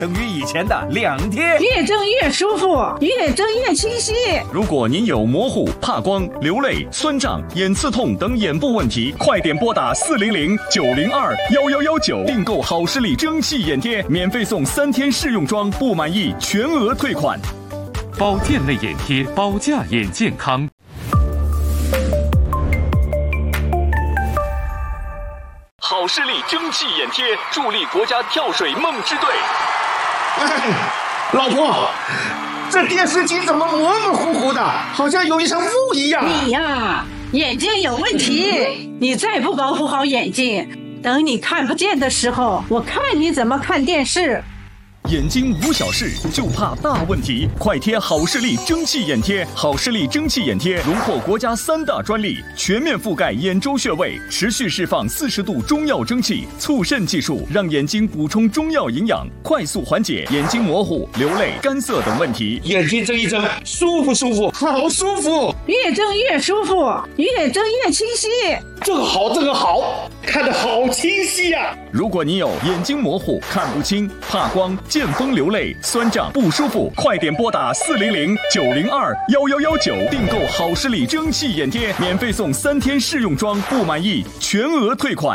等于以前的2天。 越蒸越舒服，越蒸越清晰。 如果您有模糊、怕光、流泪、酸胀、眼刺痛等眼部问题，快点拨打400-902-1119订购好视力蒸汽眼贴，免费送3天试用装，不满意全额退款。 保健类眼贴，保驾眼健康。 好视力蒸汽眼贴，助力国家跳水梦之队。 老婆，这电视机怎么模模糊糊的，好像有一层雾一样？ 你呀，眼睛有问题，你再不保护好眼睛，等你看不见的时候，我看你怎么看电视。 眼睛无小事，就怕大问题。快贴好视力蒸汽眼贴！好视力蒸汽眼贴荣获国家3大专利，全面覆盖眼周穴位，持续释放40度中药蒸汽，促渗技术让眼睛补充中药营养，快速缓解眼睛模糊、流泪、干涩等问题。 眼睛睁一睁，舒服舒服，好舒服。 越蒸越舒服，越蒸越清晰。 这个好，看得好清晰呀！ 如果你有眼睛模糊、看不清、怕光、见风流泪、酸胀不舒服，快点拨打400-902-1119订购好视力蒸汽眼贴，免费送3天试用装，不满意全额退款。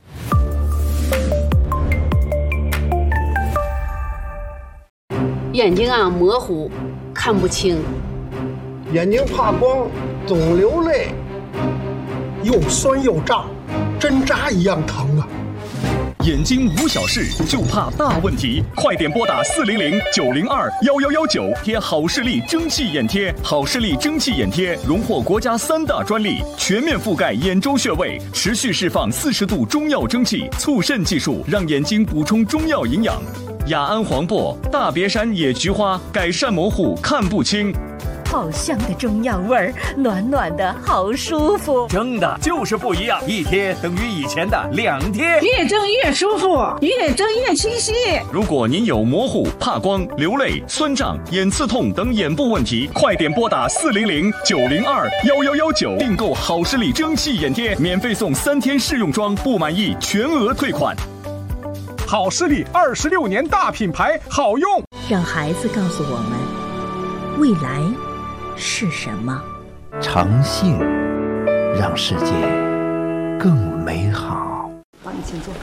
眼睛模糊，看不清， 眼睛怕光，总流泪，又酸又胀，针扎一样疼啊！ 眼睛无小事，就怕大问题。快点拨打400-902-1119贴好视力蒸汽眼贴。好视力蒸汽眼贴荣获国家3大专利，全面覆盖眼周穴位，持续释放40度中药蒸汽，促渗技术让眼睛补充中药营养。雅安黄柏、大别山野菊花改善模糊看不清。 好香的中药味儿，暖暖的好舒服。 蒸的就是不一样，一贴等于以前的2天。 越蒸越舒服，越蒸越清晰。 如果您有模糊、怕光、流泪、酸胀、眼刺痛等眼部问题，快点拨打400-902-1119订购好视力蒸汽眼贴，免费送3天试用装，不满意全额退款。 好视力26年大品牌，好用。 让孩子告诉我们，未来是什么？ 诚信让世界更美好。 帮你请坐。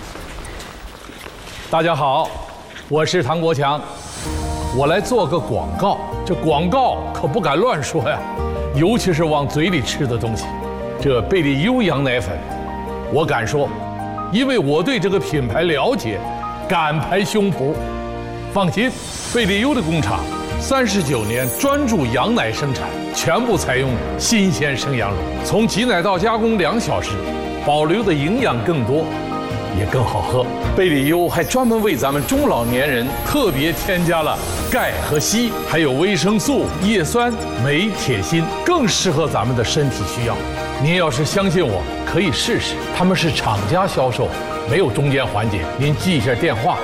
大家好，我是唐国强，我来做个广告。这广告可不敢乱说呀，尤其是往嘴里吃的东西。这贝利优羊奶粉，我敢说，因为我对这个品牌了解，敢拍胸脯。放心，贝利优的工厂39年专注羊奶生产，全部采用新鲜生羊乳，从挤奶到加工2小时，保留的营养更多，也更好喝。贝利优还专门为咱们中老年人特别添加了钙和硒，还有维生素、叶酸、镁、铁、锌，更适合咱们的身体需要。您要是相信我，可以试试，他们是厂家销售，没有中间环节。您记一下电话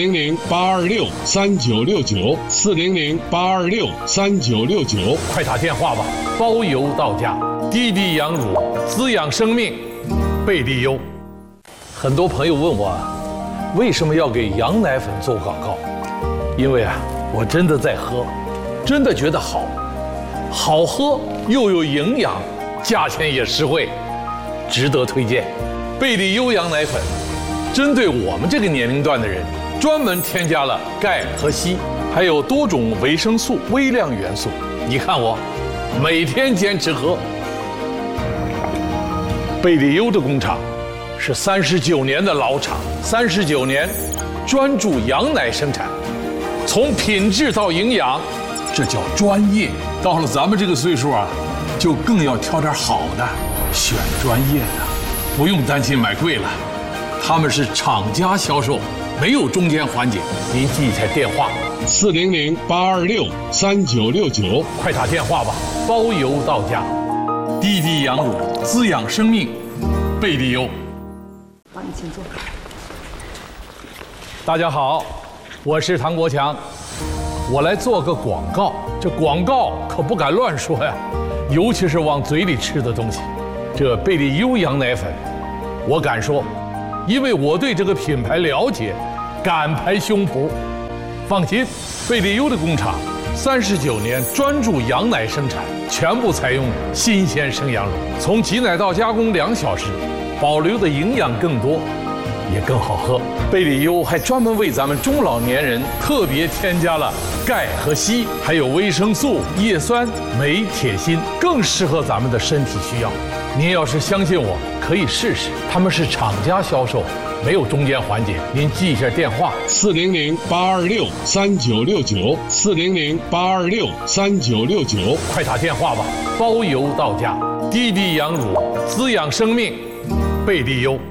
：400-826-3969，400-826-3969，快打电话吧，包邮到家。滴滴羊乳，滋养生命，贝利优。很多朋友问我，为什么要给羊奶粉做广告？因为我真的在喝，真的觉得好喝又有营养，价钱也实惠，值得推荐。贝利优羊奶粉针对我们这个年龄段的人，专门添加了钙和硒，还有多种维生素、微量元素。你看我每天坚持喝。贝利优的工厂是39年的老厂，39年专注羊奶生产，从品质到营养，这叫专业。到了咱们这个岁数就更要挑点好的，选专业的，不用担心买贵了。他们是厂家销售，没有中间环节。您记一下电话：400-826-3969，快打电话吧，包邮到家。滴滴羊乳，滋养生命，贝利优。 帮你请坐。 大家好，我是唐国强，我来做个广告。这广告可不敢乱说呀，尤其是往嘴里吃的东西。这贝利优羊奶粉，我敢说，因为我对这个品牌了解，敢拍胸脯。 放心，贝利优的工厂39年专注羊奶生产，全部采用新鲜生羊乳，从挤奶到加工2小时，保留的营养更多，也更好喝。贝利优还专门为咱们中老年人特别添加了钙和硒，还有维生素、叶酸、镁、铁、锌，更适合咱们的身体需要。您要是相信我，可以试试，他们是厂家销售，没有中间环节。您记一下电话：400-826-3969，400-826-3969，快打电话吧，包邮到家。滴滴羊乳，滋养生命，贝利优。